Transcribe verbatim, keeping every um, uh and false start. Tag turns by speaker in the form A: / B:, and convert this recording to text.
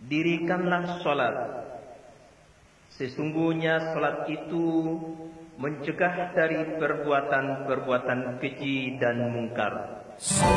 A: dirikanlah salat. Sesungguhnya salat itu mencegah dari perbuatan-perbuatan keji dan mungkar.